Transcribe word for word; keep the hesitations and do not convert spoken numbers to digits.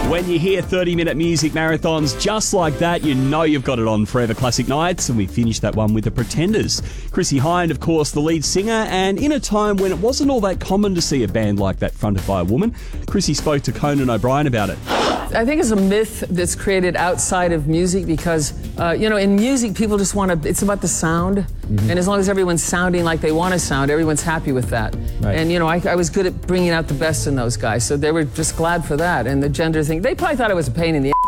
When you hear thirty minute music marathons just like that, you know you've got it on Forever Classic Nights, and we finished that one with The Pretenders. Chrissie Hynde, of course, the lead singer, and in a time when it wasn't all that common to see a band like that fronted by a woman, Chrissie spoke to Conan O'Brien about it. I think it's a myth that's created outside of music because, uh, you know, in music people just want to, it's about the sound. Mm-hmm. And as long as everyone's sounding like they want to sound, everyone's happy with that. Right. And, you know, I, I was good at bringing out the best in those guys, so they were just glad for that. And the gender thing, they probably thought I was a pain in the